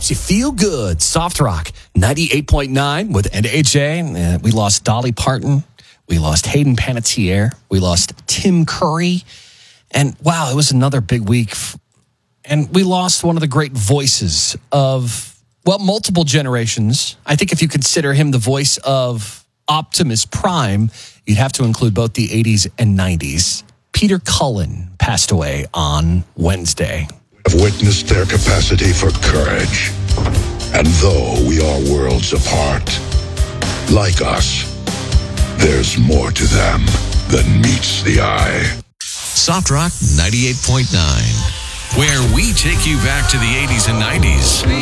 makes you feel good. Soft Rock 98.9 with NHA. We lost Dolly Parton. We lost Hayden Panettiere. We lost Tim Curry. And wow, it was another big week. And we lost one of the great voices of, well, multiple generations. I think if you consider him the voice of Optimus Prime, you'd have to include both the 80s and 90s. Peter Cullen passed away on Wednesday. I've witnessed their capacity for courage. And though we are worlds apart, like us, there's more to them than meets the eye. Soft Rock 98.9, where we take you back to the 80s and 90s.